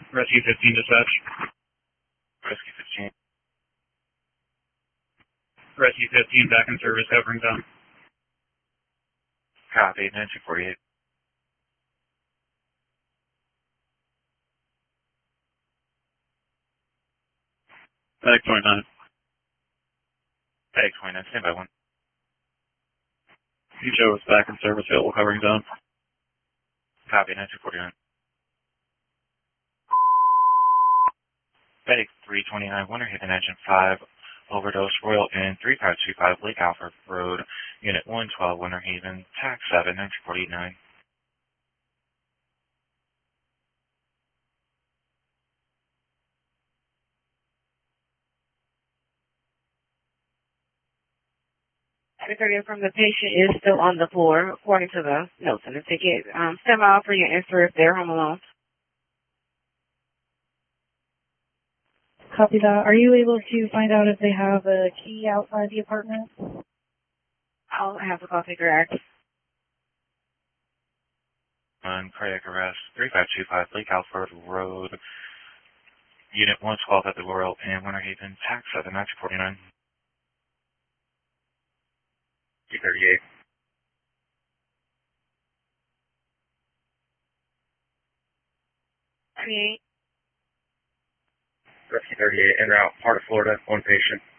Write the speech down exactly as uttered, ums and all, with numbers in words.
Rescue fifteen dispatch. Rescue fifteen. Rescue fifteen back in service, covering zone. Copy, nineteen forty-eight. Back twenty-nine. Back twenty-nine, stand by one. You show us back in service, available covering zone. Copy, nineteen forty-nine. Back three twenty-nine, Winter Haven Engine five, overdose, Royal Inn, three five two five, Lake Alfred Road, Unit one twelve, Winter Haven, tax seven, nineteen forty-nine. Secretary from the patient is still on the floor, according to the notes in the ticket. Um, stand by for your answer if they're home alone. Copy that. Are you able to find out if they have a key outside the apartment? I'll have the call taker act. On cardiac arrest, three five two five, Lake Alfred Road, Unit one twelve at the Royal Inn, Winter Haven, tax seven, nineteen forty-nine. two thirty-eight. thirty-eight. Rescue thirty-eight, en route, Heart of Florida, one patient.